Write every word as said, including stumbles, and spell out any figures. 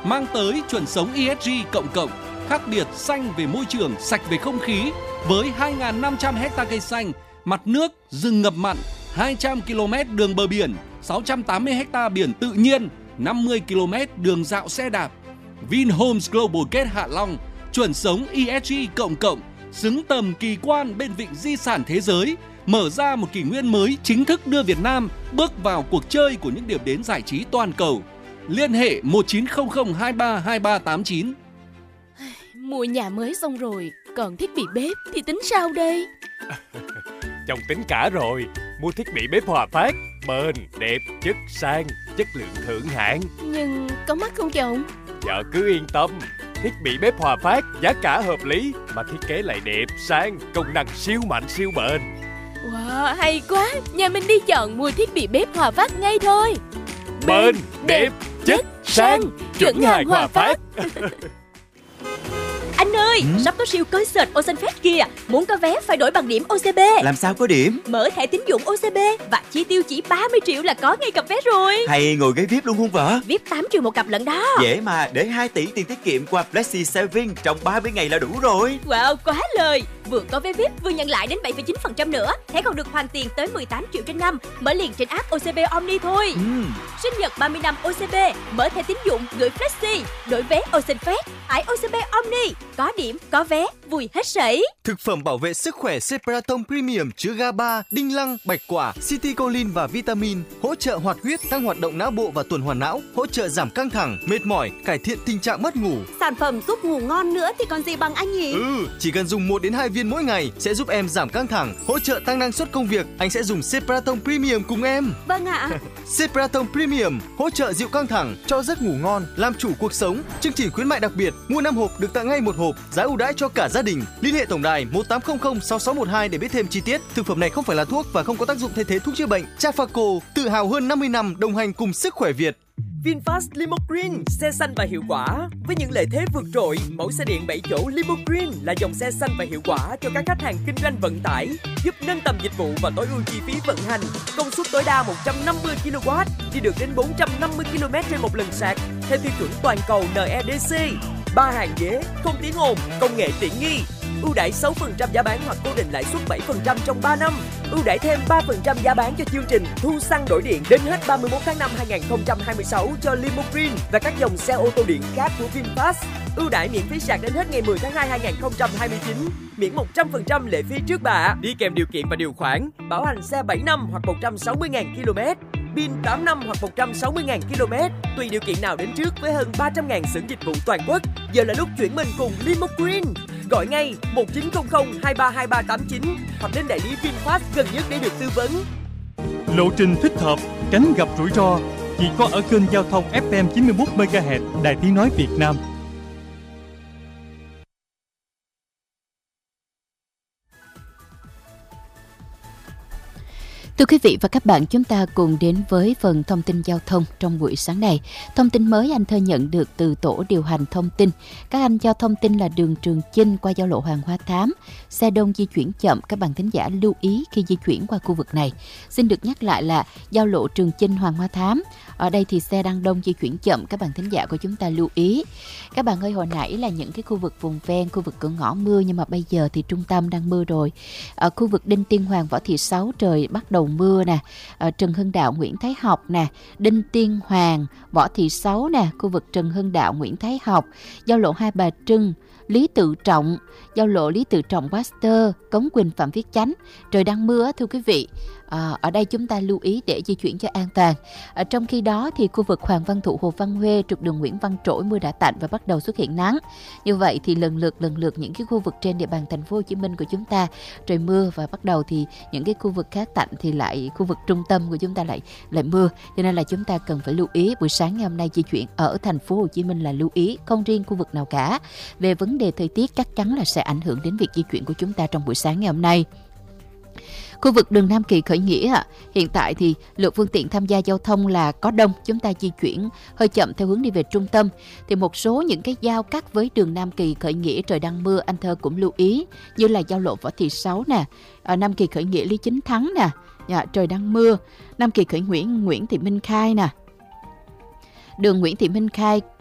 mang tới chuẩn sống E S G cộng cộng, khác biệt xanh về môi trường, sạch về không khí, với hai nghìn năm trăm héc-ta cây xanh, mặt nước, rừng ngập mặn, hai trăm ki lô mét đường bờ biển, sáu trăm tám mươi héc-ta biển tự nhiên, năm mươi ki lô mét đường dạo xe đạp. Vinhomes Global Gate Hạ Long, chuẩn sống E S G cộng cộng, xứng tầm kỳ quan bên vịnh di sản thế giới, mở ra một kỷ nguyên mới chính thức đưa Việt Nam bước vào cuộc chơi của những điểm đến giải trí toàn cầu. Liên hệ một chín không không hai ba hai ba tám chín. Mua nhà mới xong rồi, còn thiết bị bếp thì tính sao đây? Chồng tính cả rồi, mua thiết bị bếp Hòa Phát, bền, đẹp, chất sang, chất lượng thượng hạng. Nhưng có mắc không chồng? Vợ cứ yên tâm, thiết bị bếp Hòa Phát giá cả hợp lý mà thiết kế lại đẹp, sang, công năng siêu mạnh siêu bền. Wow, hay quá, nhà mình đi chọn mua thiết bị bếp Hòa Phát ngay thôi. Bền, đẹp, chất, sang, chuẩn hàng Hòa Phát. Anh ơi, ừ? sắp có siêu concert Oceanfest kìa. Muốn có vé phải đổi bằng điểm ô xê bê. Làm sao có điểm? Mở thẻ tín dụng ô xê bê và chi tiêu chỉ ba mươi triệu là có ngay cặp vé rồi. Hay ngồi ghế vi ai pi luôn không vợ? vi ai pi tám triệu một cặp lận đó. Dễ mà, để hai tỷ tiền tiết kiệm qua Flexi Saving trong ba mươi ngày là đủ rồi. Wow, quá lời. Vừa có vé vi ai pi vừa nhận lại đến bảy phẩy chín phần trăm nữa. Thẻ còn được hoàn tiền tới mười tám triệu trên năm. Mở liền trên app ô xê bê Omni thôi. ừ. Sinh nhật ba mươi năm ô xê bê, mở thẻ tín dụng gửi Flexi, đổi vé Oceanfest, ải ô xê bê Omni. Có điểm, có vé, vui hết sảy. Thực phẩm bảo vệ sức khỏe Cepratom Premium chứa GABA, đinh lăng, bạch quả, citicoline và vitamin, hỗ trợ hoạt huyết, tăng hoạt động não bộ và tuần hoàn não, hỗ trợ giảm căng thẳng, mệt mỏi, cải thiện tình trạng mất ngủ. Sản phẩm giúp ngủ ngon nữa thì còn gì bằng anh nhỉ? Ừ, chỉ cần dùng một đến hai viên mỗi ngày sẽ giúp em giảm căng thẳng, hỗ trợ tăng năng suất công việc. Anh sẽ dùng Cepratom Premium cùng em. Vâng ạ. Cepratom Premium hỗ trợ dịu căng thẳng, cho giấc ngủ ngon, làm chủ cuộc sống. Chương trình khuyến mại đặc biệt, mua năm hộp được tặng ngay một hộp, giá ưu đãi cho cả gia đình. Liên hệ tổng đài một tám không không sáu sáu một hai để biết thêm chi tiết. Thực phẩm này không phải là thuốc và không có tác dụng thay thế thuốc chữa bệnh. Trafaco, tự hào hơn năm mươi năm đồng hành cùng sức khỏe Việt. VinFast Limo Green, xe xanh và hiệu quả. Với những lợi thế vượt trội, mẫu xe điện bảy chỗ Limo Green là dòng xe xanh và hiệu quả cho các khách hàng kinh doanh vận tải, giúp nâng tầm dịch vụ và tối ưu chi phí vận hành. Công suất tối đa một trăm năm mươi ki lô oát, đi được đến bốn trăm năm mươi ki lô mét trên một lần sạc, theo tiêu chuẩn toàn cầu en e đê xê. Ba hàng ghế, không tiếng ồn, công nghệ tiện nghi. Ưu đãi sáu phần trăm giá bán hoặc cố định lãi suất bảy phần trăm trong ba năm. Ưu đãi thêm ba phần trăm giá bán cho chương trình thu xăng đổi điện đến hết ba mươi mốt tháng năm hai nghìn không trăm hai mươi sáu cho Limo Green và các dòng xe ô tô điện khác của VinFast. Ưu đãi miễn phí sạc đến hết ngày mười tháng hai hai nghìn không trăm hai mươi chín, miễn một trăm phần trăm lệ phí trước bạ, đi kèm điều kiện và điều khoản bảo hành xe bảy năm hoặc một trăm sáu mươi nghìn ki lô mét, pin tám năm hoặc một trăm sáu mươi nghìn ki lô mét, tùy điều kiện nào đến trước với hơn ba trăm nghìn xưởng dịch vụ toàn quốc. Giờ là lúc chuyển mình cùng Limo Green. Gọi ngay một chín không không hai ba hai ba tám chín hoặc đến đại lý VinFast gần nhất để được tư vấn. Lộ trình thích hợp, tránh gặp rủi ro chỉ có ở kênh giao thông ép em chín mươi mốt mê ga héc Đài Tiếng nói Việt Nam. Thưa quý vị và các bạn, chúng ta cùng đến với phần thông tin giao thông trong buổi sáng này. Thông tin mới anh Thơ nhận được từ tổ điều hành thông tin. Các anh cho thông tin là đường Trường Chinh qua giao lộ Hoàng Hoa Thám, xe đông di chuyển chậm, các bạn thính giả lưu ý khi di chuyển qua khu vực này. Xin được nhắc lại là giao lộ Trường Chinh Hoàng Hoa Thám, ở đây thì xe đang đông di chuyển chậm, các bạn thính giả của chúng ta lưu ý. Các bạn ơi, hồi nãy là những cái khu vực vùng ven, khu vực cửa ngõ mưa, nhưng mà bây giờ thì trung tâm đang mưa rồi. Ở khu vực Đinh Tiên Hoàng, Võ Thị Sáu trời bắt đầu mưa nè, ở Trần Hưng Đạo, Nguyễn Thái Học nè, Đinh Tiên Hoàng, Võ Thị Sáu nè, khu vực Trần Hưng Đạo, Nguyễn Thái Học, giao lộ Hai Bà Trưng, Lý Tự Trọng, giao lộ Lý Tự Trọng, Pasteur, Cống Quỳnh, Phạm Viết Chánh. Trời đang mưa thưa quý vị. À, ở đây chúng ta lưu ý để di chuyển cho an toàn. À, trong khi đó thì khu vực Hoàng Văn Thụ, Hồ Văn Huê, trục đường Nguyễn Văn Trỗi mưa đã tạnh và bắt đầu xuất hiện nắng. Như vậy thì lần lượt lần lượt những cái khu vực trên địa bàn thành phố Hồ Chí Minh của chúng ta trời mưa và bắt đầu thì những cái khu vực khác tạnh thì lại khu vực trung tâm của chúng ta lại lại mưa. Cho nên là chúng ta cần phải lưu ý buổi sáng ngày hôm nay di chuyển ở thành phố Hồ Chí Minh là lưu ý, không riêng khu vực nào cả. Về vấn đề thời tiết chắc chắn là sẽ ảnh hưởng đến việc di chuyển của chúng ta trong buổi sáng ngày hôm nay. Khu vực đường Nam Kỳ khởi nghĩa, hiện tại thì lượng phương tiện tham gia giao thông là có đông, chúng ta di chuyển hơi chậm theo hướng đi về trung tâm. Thì một số những cái giao cắt với đường Nam Kỳ khởi nghĩa trời đang mưa, anh Thơ cũng lưu ý, như là giao lộ Võ Thị Sáu nè, Nam Kỳ khởi nghĩa Lý Chính Thắng nè, dạ, trời đang mưa, Nam Kỳ khởi Nguyễn Nguyễn Thị Minh Khai nè, đường Nguyễn Thị Minh Khai